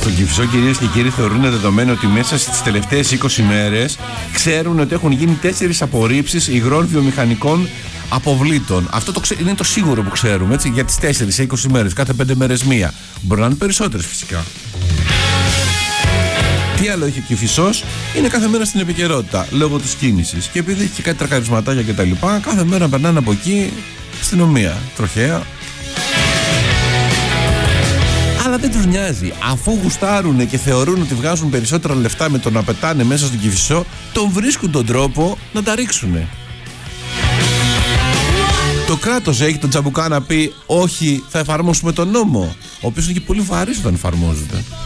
Στον Κηφισό, κυρίες και κύριοι, θεωρούν δεδομένο ότι μέσα στις τελευταίες 20 μέρες ξέρουν ότι έχουν γίνει 4 απορρίψεις υγρών βιομηχανικών αποβλήτων. Αυτό είναι το σίγουρο που ξέρουμε, έτσι, για τις 4 σε 20 μέρες, κάθε 5 μέρες μία. Μπορεί να είναι περισσότερες φυσικά. Τι άλλο έχει ο Κηφισός? Είναι κάθε μέρα στην επικαιρότητα λόγω της κίνησης. Και επειδή έχει και κάτι τρακαρισματάκια και τα λοιπά, κάθε μέρα περνάνε από εκεί αστυνομία, τροχαία. Αλλά δεν τους νοιάζει. Αφού γουστάρουνε και θεωρούν ότι βγάζουν περισσότερα λεφτά με το να πετάνε μέσα στον Κηφισό, τον βρίσκουν τον τρόπο να τα ρίξουνε. Το κράτος έχει τον τσαμπουκά να πει όχι, θα εφαρμόσουμε τον νόμο, ο οποίος είναι και πολύ βαρύς όταν εφαρμόζεται.